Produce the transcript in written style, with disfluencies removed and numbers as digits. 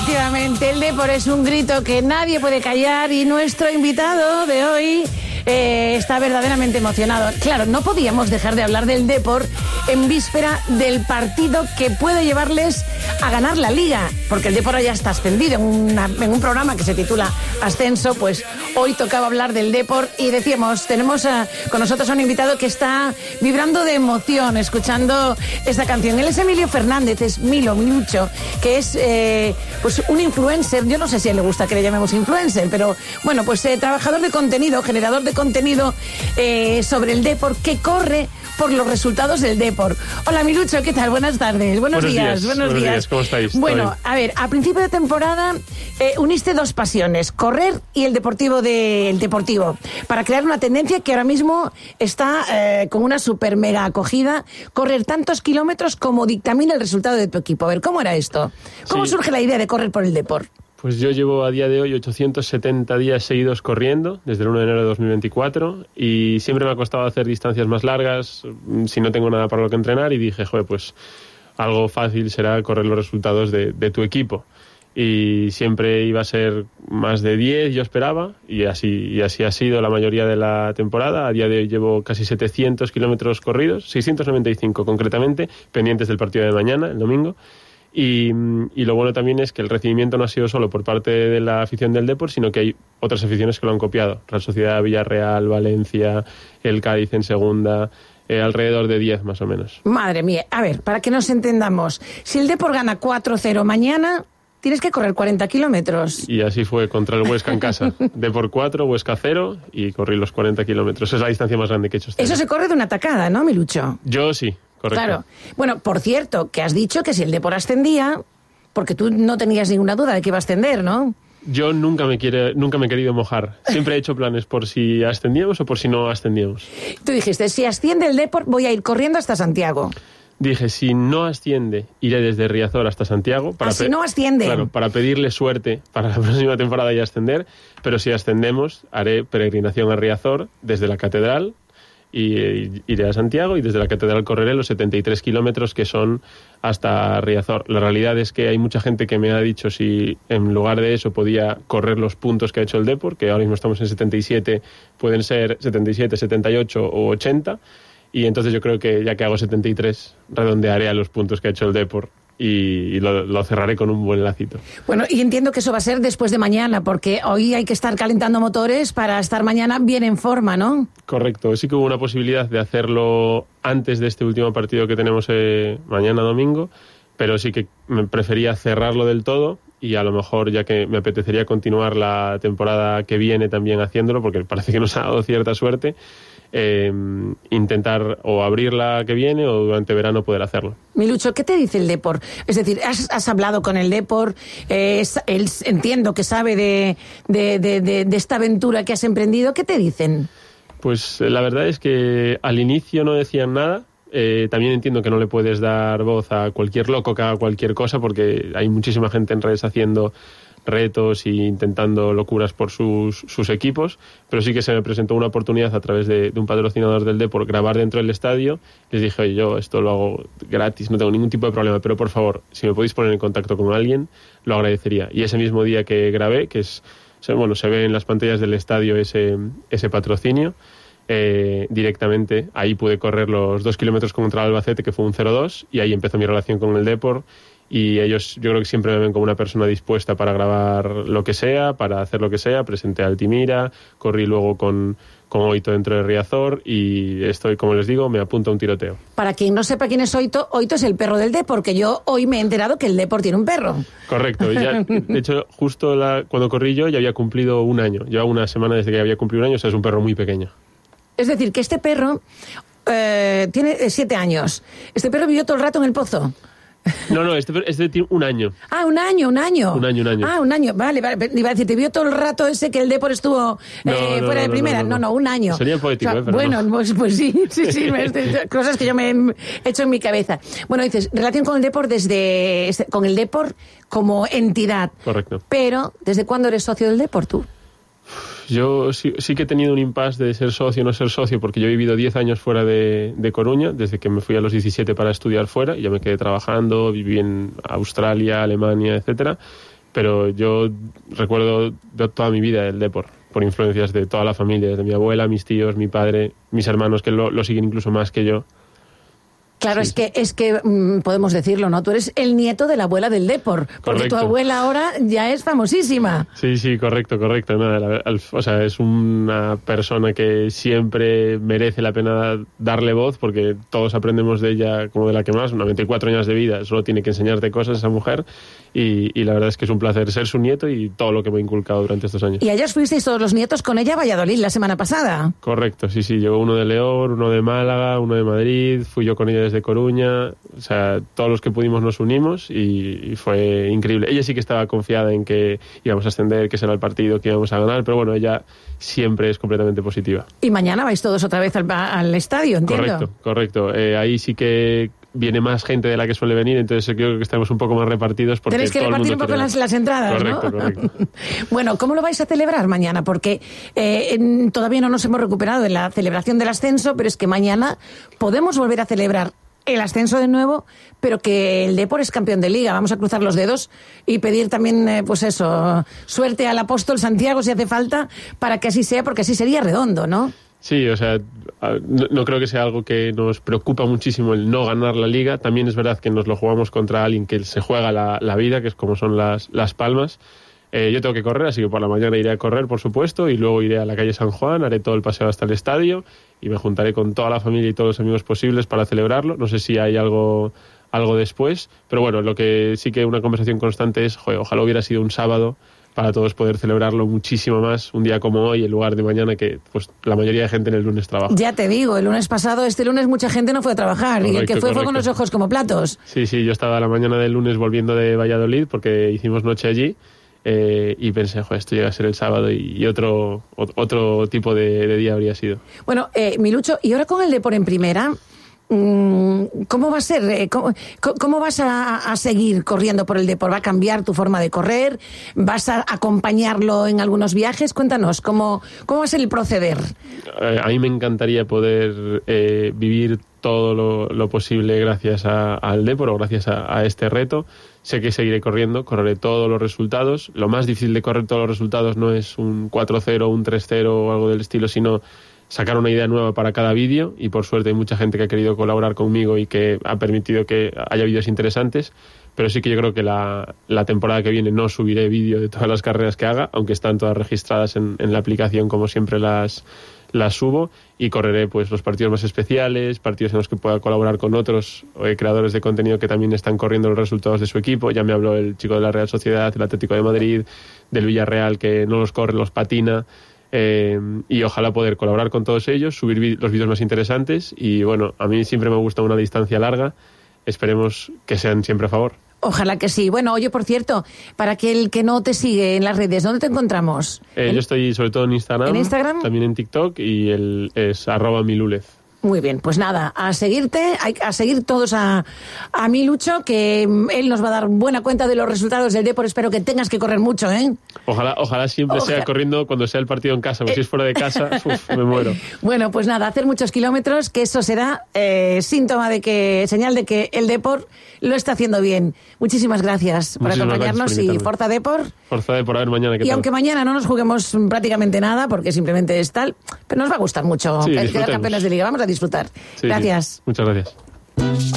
Efectivamente, el Depor es un grito que nadie puede callar y nuestro invitado de hoy está verdaderamente emocionado. Claro, no podíamos dejar de hablar del Depor en víspera del partido que puede llevarles a ganar la Liga, porque el Depor ya está ascendido en un programa que se titula Ascenso. Pues hoy tocaba hablar del Depor y decíamos, tenemos con nosotros a un invitado que está vibrando de emoción escuchando esta canción. Él es Emilio Fernández, es Milucho, que es pues un influencer. Yo no sé si a él le gusta que le llamemos influencer, pero bueno, pues trabajador de contenido, generador de contenido sobre el Depor, que corre por los resultados del Depor. Hola Milucho, ¿qué tal? Buenas tardes, buenos días. Buenos días, ¿cómo estáis? Bueno, a ver, a principio de temporada uniste dos pasiones, correr y el deportivo, para crear una tendencia que ahora mismo está con una super mega acogida, correr tantos kilómetros como dictamina el resultado de tu equipo. A ver, ¿cómo era esto? ¿Cómo surge la idea de correr por el Depor? Pues yo llevo a día de hoy 870 días seguidos corriendo, desde el 1 de enero de 2024, y siempre me ha costado hacer distancias más largas si no tengo nada para lo que entrenar, y dije, joder, pues algo fácil será correr los resultados de tu equipo. Y siempre iba a ser más de 10, yo esperaba, y así ha sido la mayoría de la temporada. A día de hoy llevo casi 700 kilómetros corridos, 695 concretamente, pendientes del partido de mañana, el domingo. Y lo bueno también es que el recibimiento no ha sido solo por parte de la afición del Depor, sino que hay otras aficiones que lo han copiado. Real Sociedad, Villarreal, Valencia, el Cádiz en segunda, alrededor de 10 más o menos. Madre mía, a ver, para que nos entendamos, si el Depor gana 4-0 mañana, tienes que correr 40 kilómetros. Y así fue contra el Huesca en casa. Depor 4, Huesca 0, y corrí los 40 kilómetros. Esa es la distancia más grande que he hecho este año. Eso se corre de una tacada, ¿no, Milucho? Yo sí. Correcto. Claro. Bueno, por cierto, que has dicho que si el Depor ascendía, porque tú no tenías ninguna duda de que iba a ascender, ¿no? Yo nunca me he querido mojar. Siempre he hecho planes por si ascendíamos o por si no ascendíamos. Tú dijiste, si asciende el Depor, voy a ir corriendo hasta Santiago. Dije, si no asciende, iré desde Riazor hasta Santiago. Si no asciende. Claro, para pedirle suerte para la próxima temporada y ascender. Pero si ascendemos, haré peregrinación a Riazor desde la catedral, y iré a Santiago, y desde la catedral correré los 73 kilómetros que son hasta Riazor. La realidad es que hay mucha gente que me ha dicho si en lugar de eso podía correr los puntos que ha hecho el Depor, que ahora mismo estamos en 77, pueden ser 77, 78 o 80, y entonces yo creo que ya que hago 73, redondearé a los puntos que ha hecho el Depor y lo cerraré con un buen lacito. Bueno, y entiendo que eso va a ser después de mañana, porque hoy hay que estar calentando motores para estar mañana bien en forma, ¿no? Correcto, sí que hubo una posibilidad de hacerlo antes de este último partido que tenemos mañana domingo, pero sí que me prefería cerrarlo del todo, y a lo mejor, ya que me apetecería continuar la temporada que viene también haciéndolo, porque parece que nos ha dado cierta suerte, intentar o abrir la que viene o durante verano poder hacerlo. Milucho, ¿qué te dice el Depor? Es decir, has hablado con el Depor, él entiendo que sabe de esta aventura que has emprendido. ¿Qué te dicen? Pues la verdad es que al inicio no decían nada. También entiendo que no le puedes dar voz a cualquier loco que haga cualquier cosa, porque hay muchísima gente en redes haciendo retos e intentando locuras por sus equipos, pero sí que se me presentó una oportunidad a través de un patrocinador del Depor grabar dentro del estadio. Les dije, oye, yo esto lo hago gratis, no tengo ningún tipo de problema, pero por favor, si me podéis poner en contacto con alguien, lo agradecería. Y ese mismo día que grabé, se ve en las pantallas del estadio ese patrocinio, directamente ahí pude correr los 2 kilómetros contra el Albacete, que fue un 0-2, y ahí empezó mi relación con el Depor. Y ellos, yo creo que siempre me ven como una persona dispuesta para grabar lo que sea, para hacer lo que sea. Presenté a Altimira, corrí luego con Oito dentro de Riazor, y estoy, como les digo, me apunto a un tiroteo. Para quien no sepa quién es Oito, Oito es el perro del Depor, porque yo hoy me he enterado que el Depor tiene un perro. Correcto. Ya, de hecho, justo cuando corrí yo ya había cumplido un año. Llevaba una semana desde que había cumplido un año, o sea, es un perro muy pequeño. Es decir, que este perro tiene 7 años. Este perro vivió todo el rato en el pozo. No, este tiene un año. Ah, un año. Un año. Ah, un año. Vale. Iba a decir, te vio todo el rato ese que el Depor estuvo fuera de primera. No, un año. Sería poético, pero bueno, no. pues sí. Cosas que yo me he hecho en mi cabeza. Bueno, dices, relación con el Depor con el Depor como entidad. Correcto. Pero, ¿desde cuándo eres socio del Depor tú? Yo sí que he tenido un impasse de ser socio o no ser socio, porque yo he vivido 10 años fuera de Coruña, desde que me fui a los 17 para estudiar fuera, y ya me quedé trabajando, viví en Australia, Alemania, etcétera. pero yo recuerdo de toda mi vida el deporte, por influencias de toda la familia, desde mi abuela, mis tíos, mi padre, mis hermanos, que lo siguen incluso más que yo. Claro, Sí. es que podemos decirlo, ¿no? Tú eres el nieto de la abuela del Depor, porque Correcto. tu abuela ahora ya es famosísima. Sí, correcto. Nada, o sea, es una persona que siempre merece la pena darle voz, porque todos aprendemos de ella como de la que más. 94 años de vida, solo tiene que enseñarte cosas esa mujer, y la verdad es que es un placer ser su nieto y todo lo que me ha inculcado durante estos años. Y ayer fuisteis todos los nietos con ella a Valladolid la semana pasada. Correcto, sí, llegó uno de León, uno de Málaga, uno de Madrid, fui yo con ella desde Coruña, o sea, todos los que pudimos nos unimos y fue increíble. Ella sí que estaba confiada en que íbamos a ascender, que ese era el partido, que íbamos a ganar, pero bueno, ella siempre es completamente positiva. Y mañana vais todos otra vez al estadio, entiendo. Correcto. Ahí sí que viene más gente de la que suele venir, entonces yo creo que estamos un poco más repartidos. Porque tenéis que todo repartir el un mundo poco las entradas, correcto, ¿no? Correcto. Bueno, ¿cómo lo vais a celebrar mañana? Porque todavía no nos hemos recuperado en la celebración del ascenso, pero es que mañana podemos volver a celebrar el ascenso de nuevo, pero que el Depor es campeón de Liga. Vamos a cruzar los dedos y pedir también, suerte al apóstol Santiago si hace falta, para que así sea, porque así sería redondo, ¿no? Sí, o sea, no creo que sea algo que nos preocupa muchísimo el no ganar la Liga. También es verdad que nos lo jugamos contra alguien que se juega la vida, que es como son las Palmas. Yo tengo que correr, así que por la mañana iré a correr, por supuesto, y luego iré a la calle San Juan, haré todo el paseo hasta el estadio y me juntaré con toda la familia y todos los amigos posibles para celebrarlo. No sé si hay algo después, pero bueno, lo que sí que una conversación constante es, ojalá hubiera sido un sábado para todos poder celebrarlo muchísimo más, un día como hoy, en lugar de mañana, que pues la mayoría de gente en el lunes trabaja. Ya te digo, el lunes pasado, este lunes mucha gente no fue a trabajar, y el que fue con los ojos como platos. Sí, yo estaba la mañana del lunes volviendo de Valladolid porque hicimos noche allí. Y pensé, esto llega a ser el sábado y otro tipo de día habría sido. Bueno, Milucho, y ahora con el Depor en primera, ¿cómo va a ser? ¿Cómo vas a seguir corriendo por el Depor? ¿Va a cambiar tu forma de correr? ¿Vas a acompañarlo en algunos viajes? Cuéntanos, ¿cómo va a ser el proceder? A mí me encantaría poder vivir todo lo posible gracias al Depor o gracias a este reto. Sé que seguiré correré todos los resultados. Lo más difícil de correr todos los resultados no es un 4-0, un 3-0 o algo del estilo, sino sacar una idea nueva para cada vídeo, y por suerte hay mucha gente que ha querido colaborar conmigo y que ha permitido que haya vídeos interesantes, pero sí que yo creo que la temporada que viene no subiré vídeo de todas las carreras que haga, aunque están todas registradas en la aplicación como siempre las subo, y correré pues los partidos más especiales, partidos en los que pueda colaborar con otros creadores de contenido que también están corriendo los resultados de su equipo. Ya me habló el chico de la Real Sociedad, el Atlético de Madrid, del Villarreal, que no los corre, los patina, y ojalá poder colaborar con todos ellos, subir los vídeos más interesantes, y bueno, a mí siempre me gusta una distancia larga, esperemos que sean siempre a favor. Ojalá que sí. Bueno, oye, por cierto, para aquel que no te sigue en las redes, ¿dónde te encontramos? Yo estoy sobre todo en Instagram. ¿En Instagram? También en TikTok, y es @milulez. Muy bien, pues nada, a seguirte, a seguir todos a Milucho, que él nos va a dar buena cuenta de los resultados del Depor. Espero que tengas que correr mucho, ¿eh? Ojalá siempre sea corriendo cuando sea el partido en casa, porque si es fuera de casa, me muero. Bueno, pues nada, hacer muchos kilómetros, que eso será señal de que el Depor lo está haciendo bien. Muchísimas gracias por acompañarnos, y Forza Depor. Forza Depor, a ver mañana qué tal. Aunque mañana no nos juguemos prácticamente nada, porque simplemente es tal, pero nos va a gustar mucho quedar campeones de Liga. Vamos a disfrutar. Sí, Gracias. Sí. Muchas gracias.